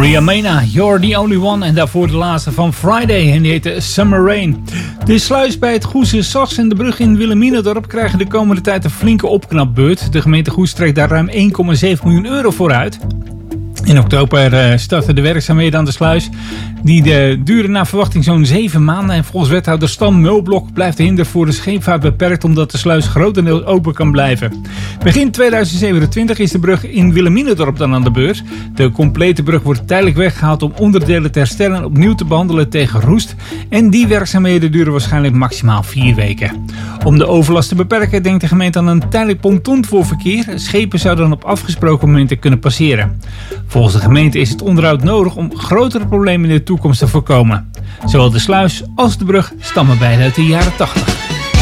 Maria Mena, You're the Only One. En daarvoor de laatste van Friday en die heette Summer Rain. De sluis bij het Goese Sas en de brug in Wilhelminadorp krijgen de komende tijd een flinke opknapbeurt. De gemeente Goes trekt daar ruim 1,7 miljoen euro voor uit. In oktober starten de werkzaamheden aan de sluis. Die duren naar verwachting zo'n 7 maanden. En volgens wethouder Stan Mulblok blijft de hinder voor de scheepvaart beperkt, omdat de sluis grotendeels open kan blijven. Begin 2027 is de brug in Wilhelminadorp dan aan de beurt. De complete brug wordt tijdelijk weggehaald om onderdelen te herstellen en opnieuw te behandelen tegen roest. En die werkzaamheden duren waarschijnlijk maximaal 4 weken. Om de overlast te beperken denkt de gemeente aan een tijdelijk ponton voor verkeer. Schepen zouden dan op afgesproken momenten kunnen passeren. Volgens de gemeente is het onderhoud nodig om grotere problemen in de toekomst te voorkomen. Zowel de sluis als de brug stammen beide uit de jaren 80.